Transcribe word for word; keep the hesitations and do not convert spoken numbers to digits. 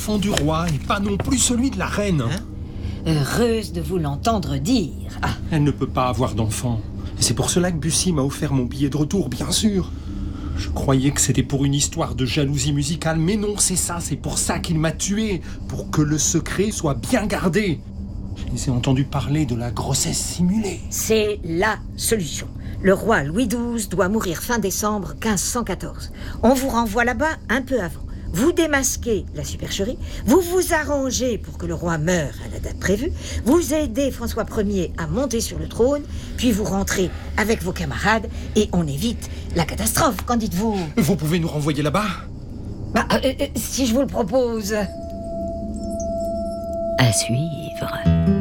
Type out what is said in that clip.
l'enfant du roi et pas non plus celui de la reine. Hein? Heureuse de vous l'entendre dire. Ah. Elle ne peut pas avoir d'enfant. Et c'est pour cela que Bussy m'a offert mon billet de retour, bien sûr. Je croyais que c'était pour une histoire de jalousie musicale, mais non, c'est ça, c'est pour ça qu'il m'a tué, pour que le secret soit bien gardé. Je les ai entendus parler de la grossesse simulée. C'est la solution. Le roi Louis douze doit mourir fin décembre quinze cent quatorze. On vous renvoie là-bas un peu avant. Vous démasquez la supercherie, vous vous arrangez pour que le roi meure à la date prévue, vous aidez François Ier à monter sur le trône, puis vous rentrez avec vos camarades et on évite la catastrophe. Qu'en dites-vous ? Vous pouvez nous renvoyer là-bas ? Bah, euh, euh, si je vous le propose. À suivre.